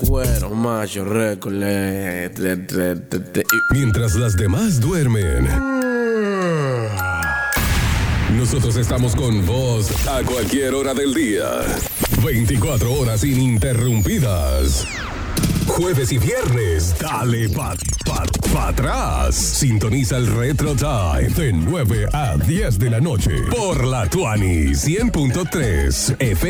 Bueno, macho, récole. Mientras las demás duermen, nosotros estamos con vos a cualquier hora del día. 24 horas ininterrumpidas. Jueves y viernes, dale pa atrás. Sintoniza el Retro Time de 9 a 10 de la noche por la Tuani 100.3 FM.